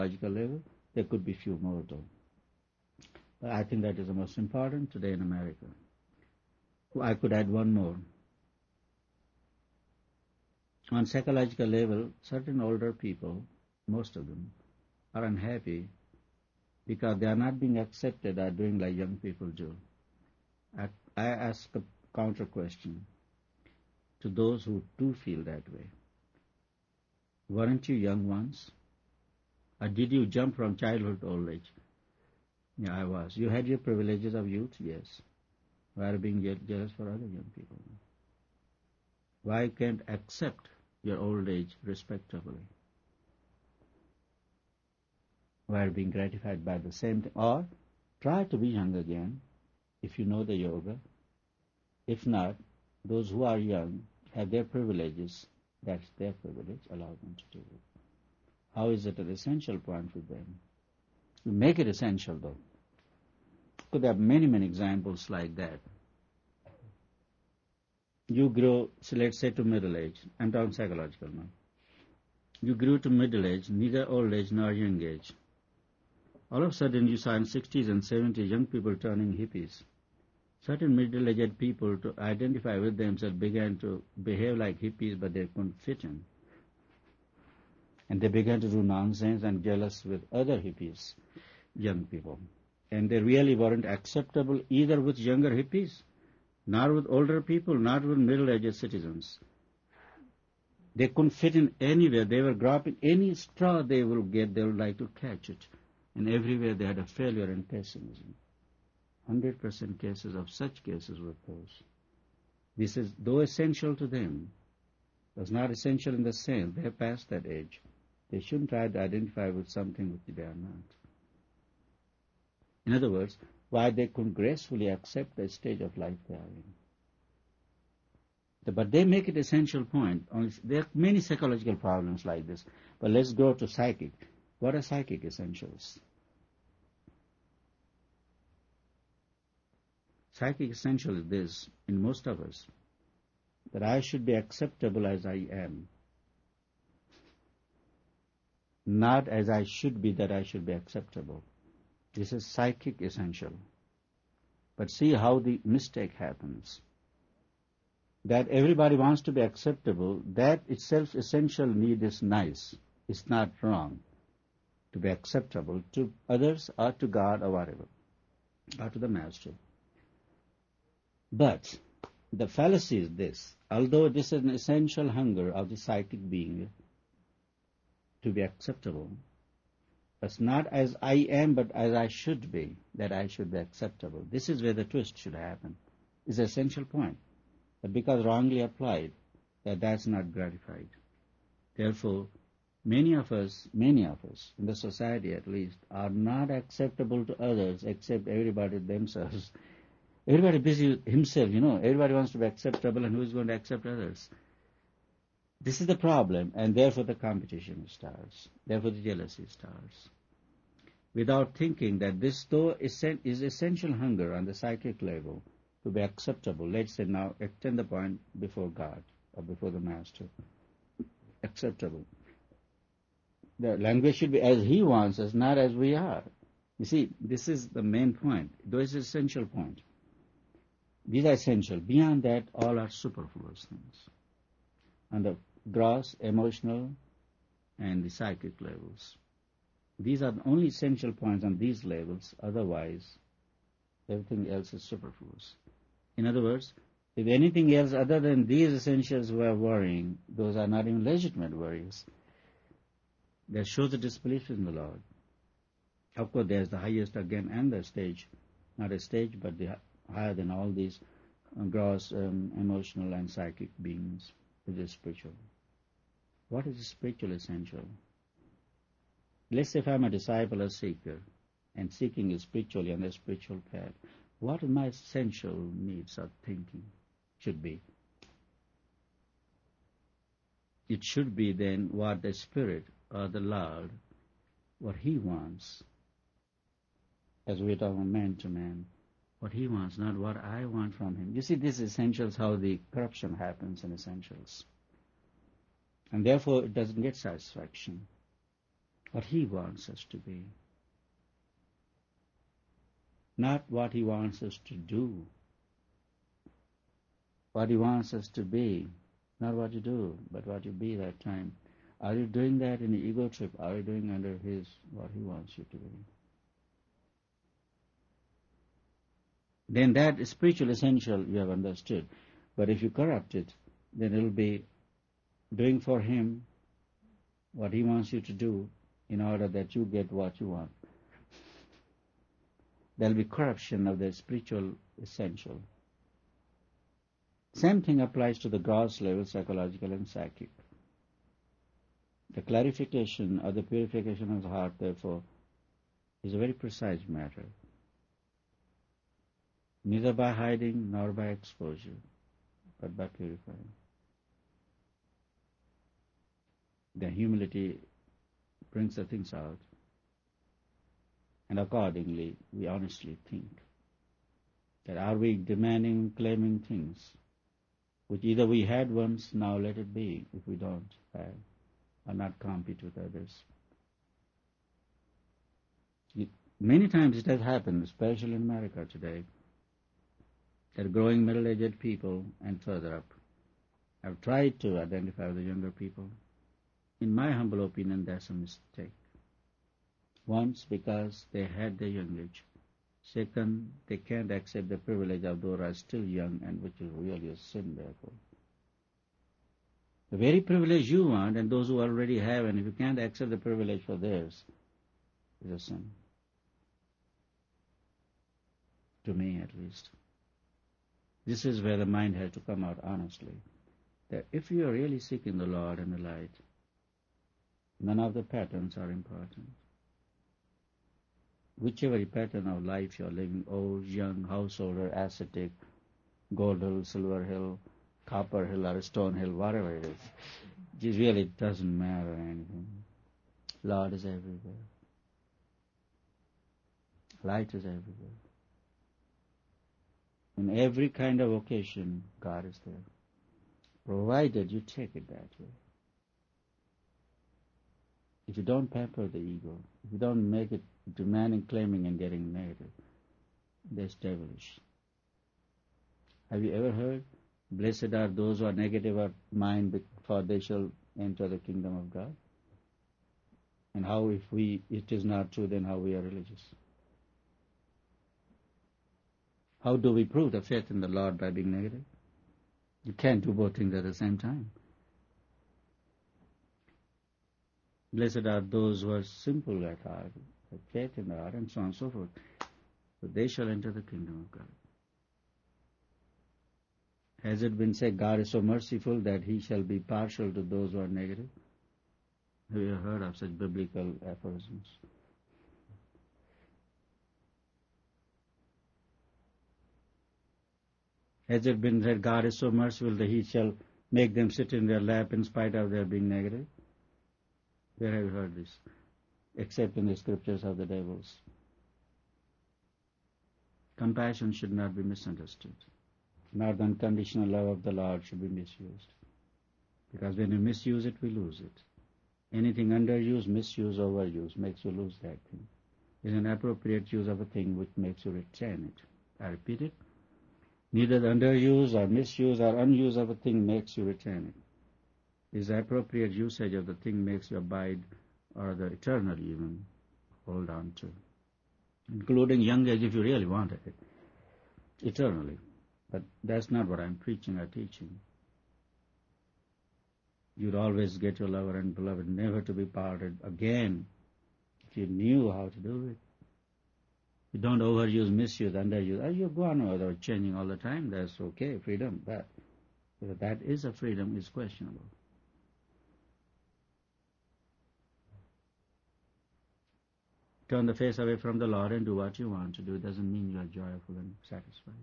psychological level. There could be few more though. But I think that is the most important today in America. I could add one more. On psychological level, certain older people, most of them, are unhappy because they are not being accepted or doing like young people do. I ask a counter question to those who do feel that way. Weren't you young once? Or did you jump from childhood to old age? Yeah, I was. You had your privileges of youth, yes. Why are you being jealous for other young people? Why can't accept your old age respectably? Why are you being gratified by the same thing? Or try to be young again if you know the yoga. If not, those who are young have their privileges. That's their privilege. Allow them to do it. How is it an essential point for them? You make it essential though. Could have many, many examples like that. You grow, so let's say to middle age. I'm talking psychological now. You grew to middle age, neither old age nor young age. All of a sudden you saw in 60s and 70s young people turning hippies. Certain middle-aged people to identify with themselves began to behave like hippies, but they couldn't fit in. And they began to do nonsense and jealous with other hippies, young people. And they really weren't acceptable either with younger hippies, nor with older people, not with middle-aged citizens. They couldn't fit in anywhere. They were grabbing any straw they will get, they would like to catch it. And everywhere they had a failure and pessimism. 100% cases of such cases were those. This is, though essential to them, was not essential in the sense they have passed that age. They shouldn't try to identify with something which they are not. In other words, why they couldn't gracefully accept the stage of life they are in. But they make it essential point. There are many psychological problems like this. But let's go to psychic. What are psychic essentials? Psychic essential is this, in most of us, that I should be acceptable as I am. Not as I should be that I should be acceptable. This is psychic essential. But see how the mistake happens. That everybody wants to be acceptable, that itself essential need is nice. It's not wrong to be acceptable to others or to God or whatever, or to the Master. But the fallacy is this, although this is an essential hunger of the psychic being to be acceptable, it's not as I am but as I should be, that I should be acceptable. This is where the twist should happen. It's an essential point. But because wrongly applied, that's not gratified. Therefore, many of us, in the society at least, are not acceptable to others except everybody themselves. Everybody busy with himself, everybody wants to be acceptable, and who is going to accept others? This is the problem, and therefore the competition starts. Therefore the jealousy starts. Without thinking that this though is essential hunger on the psychic level to be acceptable, let's say now extend the point before God or before the Master. Acceptable. The language should be as He wants us, not as we are. You see, this is the main point. This is the essential point. These are essential. Beyond that, all are superfluous things. On the gross, emotional, and the psychic levels. These are the only essential points on these levels. Otherwise, everything else is superfluous. In other words, if anything else other than these essentials were worrying, those are not even legitimate worries. That shows the disbelief in the Lord. Of course, there's the highest again and the stage. Not a stage, but the higher than all these gross emotional and psychic beings, which is spiritual. What is spiritual essential? Let's say if I'm a disciple or seeker, and seeking is spiritually on the spiritual path, what are my essential needs or thinking should be? It should be then what the Spirit or the Lord, what He wants, as we're talking man to man, what He wants, not what I want from Him. You see, this is essentials, how the corruption happens in essentials. And therefore, it doesn't get satisfaction. what He wants us to be, not what He wants us to do. What He wants us to be, not what you do, but what you be that time. Are you doing that in the ego trip? Are you doing under what He wants you to be? Then that spiritual essential you have understood. But if you corrupt it, then it will be doing for Him what He wants you to do in order that you get what you want. There will be corruption of the spiritual essential. Same thing applies to the gross level, psychological and psychic. The clarification or the purification of the heart, therefore, is a very precise matter. Neither by hiding nor by exposure, but by purifying. The humility brings the things out, and accordingly we honestly think that are we demanding, claiming things which either we had once, now let it be, if we don't have, or not compete with others. Many times it has happened, especially in America today, that growing middle-aged people and further up have tried to identify with the younger people. In my humble opinion, that's a mistake. Once, because they had their young age. Second, they can't accept the privilege of those who are still young, and which is really a sin, therefore. The very privilege you want, and those who already have, and if you can't accept the privilege for theirs, is a sin. To me, at least. This is where the mind has to come out honestly. That if you are really seeking the Lord and the light, none of the patterns are important. Whichever pattern of life you are living, old, young, householder, ascetic, gold hill, silver hill, copper hill, or stone hill, whatever it is, it really doesn't matter anything. Lord is everywhere. Light is everywhere. In every kind of occasion, God is there, provided you take it that way. If you don't pamper the ego, if you don't make it demanding, claiming, and getting negative, that's devilish. Have you ever heard, blessed are those who are negative of mind, for they shall enter the kingdom of God? And how, if it is not true, then how we are religious? How do we prove the faith in the Lord by being negative? You can't do both things at the same time. Blessed are those who are simple at heart, have faith in the heart, and so on and so forth. So they shall enter the kingdom of God. Has it been said, God is so merciful that He shall be partial to those who are negative? Have you heard of such biblical aphorisms? Has it been said, God is so merciful that He shall make them sit in their lap in spite of their being negative? Where have you heard this? Except in the scriptures of the devils. Compassion should not be misunderstood. Nor the unconditional love of the Lord should be misused. Because when you misuse it, we lose it. Anything underused, misuse, overuse makes you lose that thing. It's an appropriate use of a thing which makes you retain it. I repeat it. Neither the underuse or misuse or unuse of a thing makes you retain it. Is the appropriate usage of the thing makes you abide, or the eternal even hold on to, including young age if you really wanted it, eternally. But that's not what I'm preaching or teaching. You'd always get your lover and beloved, never to be parted again, if you knew how to do it. You don't overuse, misuse, underuse. You go on without changing all the time. That's okay, freedom. But that is a freedom is questionable. Turn the face away from the Lord and do what you want to do. It doesn't mean you are joyful and satisfied.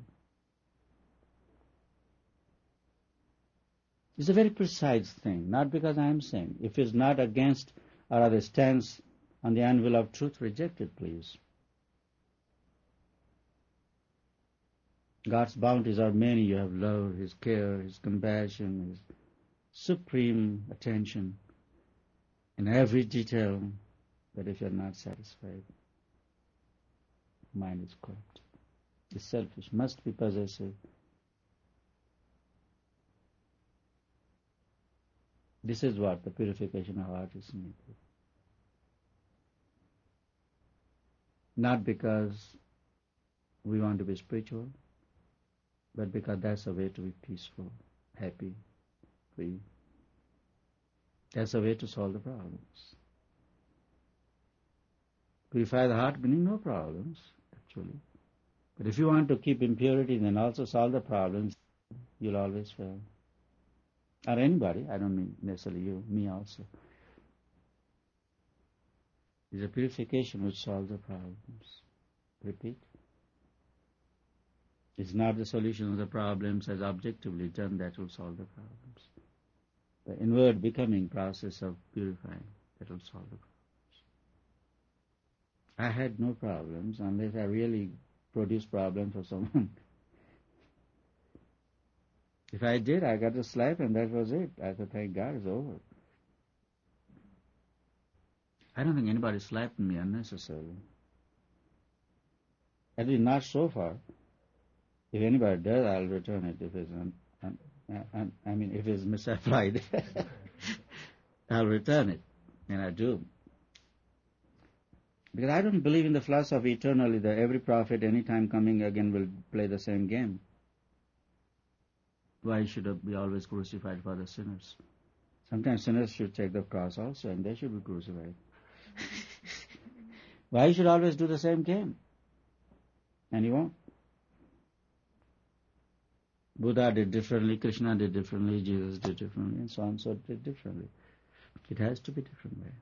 It's a very precise thing, not because I am saying. If it's not against or rather stands on the anvil of truth, reject it, please. God's bounties are many. You have love, His care, His compassion, His supreme attention in every detail. But if you're not satisfied, mind is corrupt. It's selfish, must be possessive. This is what the purification of heart is needed. Not because we want to be spiritual, but because that's a way to be peaceful, happy, free. That's a way to solve the problems. Purify the heart, meaning no problems, actually. But if you want to keep impurity, then also solve the problems, you'll always fail. Or anybody, I don't mean necessarily you, me also. It's a purification which solves the problems. Repeat. It's not the solution of the problems as objectively done that will solve the problems. The inward becoming process of purifying, that will solve the problems. I had no problems unless I really produced problems for someone. If I did, I got a slap and that was it. I thought, thank God, it's over. I don't think anybody slapped me unnecessarily. At least not so far. If anybody does, I'll return it if it's if it's misapplied. I'll return it, and I do. Because I don't believe in the philosophy eternally that every prophet, any time coming again, will play the same game. Why should it be always crucified for the sinners? Sometimes sinners should take the cross also, and they should be crucified. Why should always do the same game? And he won't. Buddha did differently, Krishna did differently, Jesus did differently, and so on, so did differently. It has to be different way.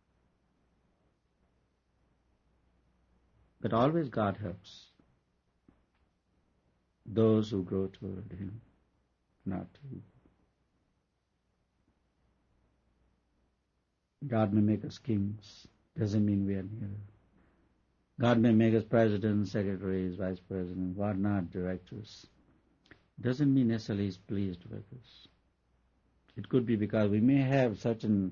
But always God helps those who grow toward Him, not He. God may make us kings, doesn't mean we are near. God may make us presidents, secretaries, vice presidents, whatnot, directors. Doesn't mean necessarily He's pleased with us. It could be because we may have certain,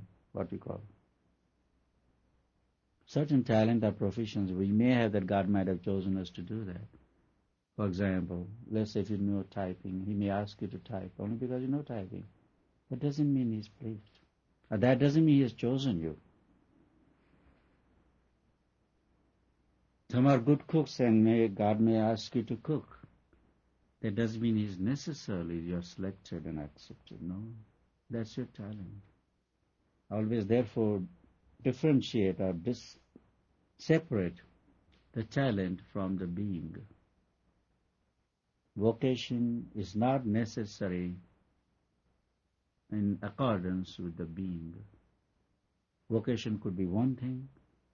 certain talent or professions. We may have that God might have chosen us to do that. For example, let's say if you know typing, He may ask you to type only because you know typing. That doesn't mean He's pleased. Or that doesn't mean He has chosen you. Some are good cooks and God may ask you to cook. That doesn't mean He's necessarily you're selected and accepted. No, that's your talent. Always, therefore, differentiate or separate the talent from the being. Vocation is not necessary in accordance with the being. Vocation could be one thing,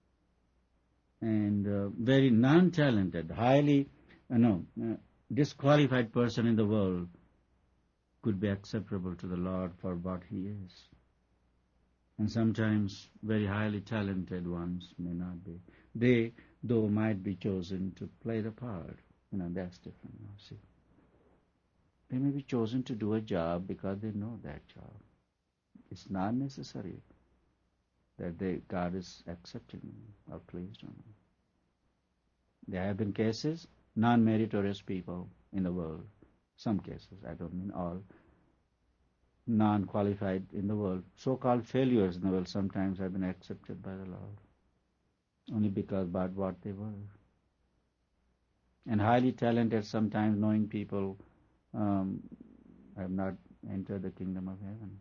and very non-talented, highly disqualified person in the world could be acceptable to the Lord for what He is. And sometimes very highly talented ones may not be. They, though, might be chosen to play the part. That's different now, see. They may be chosen to do a job because they know that job. It's not necessary that God is accepting them or pleased on them. There have been cases, non-meritorious people in the world, some cases, I don't mean all, non-qualified in the world, so-called failures in the world sometimes have been accepted by the Lord, only because about what they were. And highly talented, sometimes knowing people have not entered the kingdom of heaven.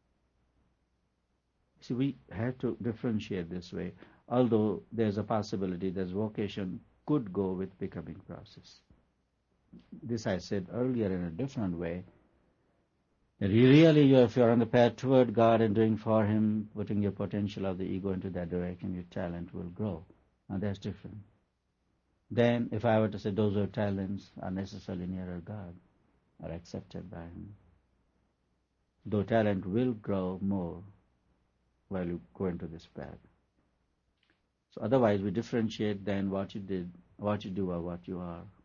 See, we have to differentiate this way, although there's a possibility that vocation could go with becoming process. This I said earlier in a different way. That if you're on the path toward God and doing for Him, putting your potential of the ego into that direction, your talent will grow. Now that's different. Then, if I were to say those who have talents are necessarily nearer God, are accepted by Him, though talent will grow more while you go into this path. So otherwise we differentiate then what you did, what you do or what you are.